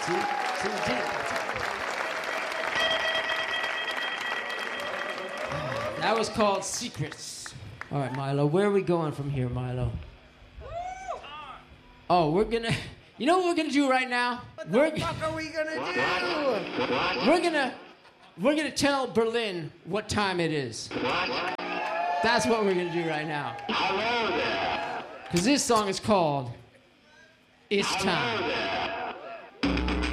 That was called Secrets. All right, Milo, where are we going from here, Milo? Oh, we're gonna... You know what we're gonna do right now? What the fuck are we gonna do? We're gonna tell Berlin what time it is. That's what we're gonna do right now. Hello there. Because this song is called It's Time. Hello there.